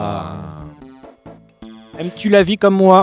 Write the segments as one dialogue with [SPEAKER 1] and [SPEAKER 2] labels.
[SPEAKER 1] Aimes-tu la vie comme moi ?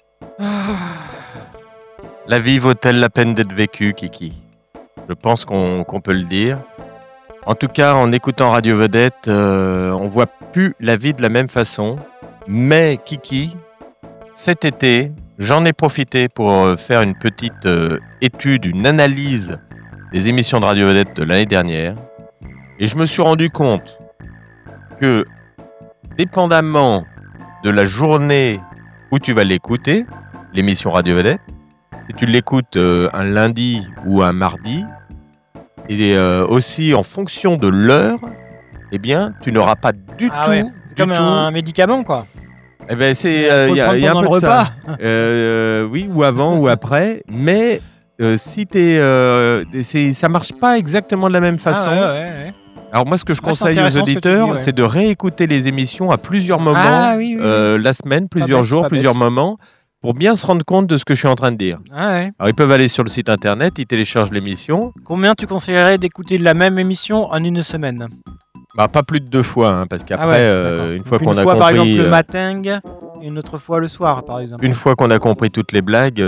[SPEAKER 2] La vie vaut-elle la peine d'être vécue, Kiki ? Je pense qu'on peut le dire. En tout cas, en écoutant Radio Vedette, on voit plus la vie de la même façon. Mais Kiki, cet été, j'en ai profité pour faire une petite étude, une analyse des émissions de Radio Vedette de l'année dernière. Et je me suis rendu compte que, dépendamment de la journée où tu vas l'écouter, l'émission Radio Vedette, si tu l'écoutes un lundi ou un mardi, et aussi en fonction de l'heure, eh bien, tu n'auras pas du tout...
[SPEAKER 1] Ouais. Comme un médicament, quoi.
[SPEAKER 2] Eh ben, il y a un peu de
[SPEAKER 1] repas.
[SPEAKER 2] ça. Oui, ou avant ou après, mais si ça marche pas exactement de la même façon.
[SPEAKER 1] Ouais.
[SPEAKER 2] Alors moi, ce que je conseille aux auditeurs, c'est de réécouter les émissions à plusieurs moments, la semaine, plusieurs jours, plusieurs moments, pour bien se rendre compte de ce que je suis en train de dire. Alors ils peuvent aller sur le site internet, ils téléchargent l'émission.
[SPEAKER 1] Combien tu conseillerais d'écouter la même émission en une semaine ?
[SPEAKER 2] Pas plus de 2 fois, parce qu'après, une fois qu'on a compris...
[SPEAKER 1] par exemple le matin, et une autre fois le soir, par exemple.
[SPEAKER 2] Une fois qu'on a compris toutes les blagues,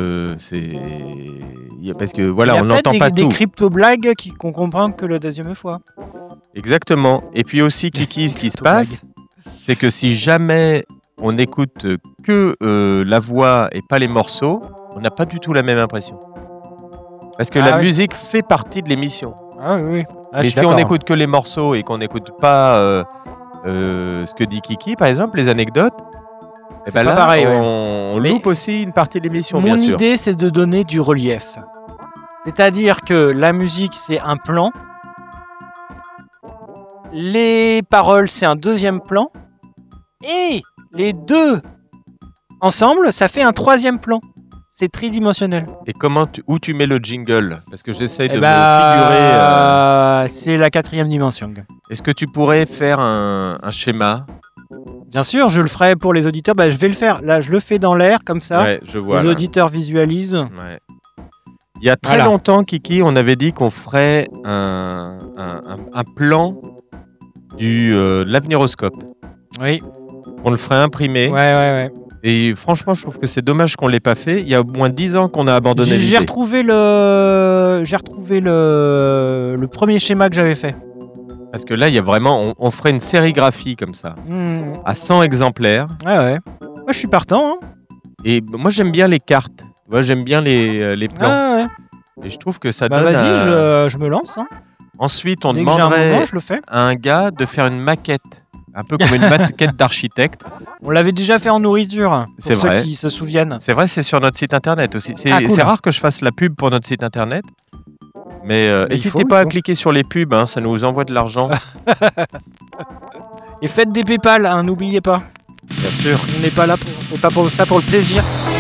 [SPEAKER 2] parce que voilà, on n'entend pas tout.
[SPEAKER 1] Il y a des crypto-blagues qu'on comprend que la deuxième fois.
[SPEAKER 2] Exactement. Et puis aussi, Kiki, ce qui se passe, c'est que si jamais on n'écoute que la voix et pas les morceaux, on n'a pas du tout la même impression. Parce que la musique fait partie de l'émission.
[SPEAKER 1] Oui.
[SPEAKER 2] Mais si on n'écoute que les morceaux et qu'on n'écoute pas ce que dit Kiki, par exemple, les anecdotes,
[SPEAKER 1] c'est pas pareil,
[SPEAKER 2] on loupe aussi une partie de l'émission, bien sûr.
[SPEAKER 1] Mon idée, c'est de donner du relief. C'est-à-dire que la musique, c'est un plan. Les paroles, c'est un deuxième plan. Et les deux ensemble, ça fait un troisième plan. C'est tridimensionnel.
[SPEAKER 2] Et où tu mets le jingle ? Parce que j'essaye de me figurer...
[SPEAKER 1] C'est la 4e dimension.
[SPEAKER 2] Est-ce que tu pourrais faire un schéma ?
[SPEAKER 1] Bien sûr, je le ferai pour les auditeurs. Je vais le faire. Là, je le fais dans l'air, comme ça.
[SPEAKER 2] Ouais, je vois.
[SPEAKER 1] Les auditeurs visualisent.
[SPEAKER 2] Ouais. Il y a très longtemps, Kiki, on avait dit qu'on ferait un plan de l'aveniroscope.
[SPEAKER 1] Oui.
[SPEAKER 2] On le ferait imprimer.
[SPEAKER 1] Ouais.
[SPEAKER 2] Et franchement, je trouve que c'est dommage qu'on ne l'ait pas fait. Il y a au moins 10 ans qu'on a abandonné l'idée.
[SPEAKER 1] J'ai retrouvé le premier schéma que j'avais fait.
[SPEAKER 2] Parce que là, il y a vraiment... On ferait une sérigraphie comme ça, à 100 exemplaires.
[SPEAKER 1] Ouais. Moi, je suis partant. Hein.
[SPEAKER 2] Et moi, j'aime bien les cartes. Moi, j'aime bien les plans.
[SPEAKER 1] Ouais.
[SPEAKER 2] Et je trouve que ça donne...
[SPEAKER 1] Vas-y, je me lance. Hein.
[SPEAKER 2] Ensuite, on demanderait
[SPEAKER 1] je le fais.
[SPEAKER 2] à un gars de faire une maquette. Un peu comme une maquette d'architecte.
[SPEAKER 1] On l'avait déjà fait en nourriture, pour ceux qui se souviennent.
[SPEAKER 2] C'est vrai, c'est sur notre site internet aussi. C'est rare que je fasse la pub pour notre site internet. Mais n'hésitez pas à cliquer sur les pubs, ça nous envoie de l'argent.
[SPEAKER 1] Et faites des PayPal, n'oubliez pas.
[SPEAKER 2] Bien sûr.
[SPEAKER 1] On n'est pas là pour ça pour le plaisir.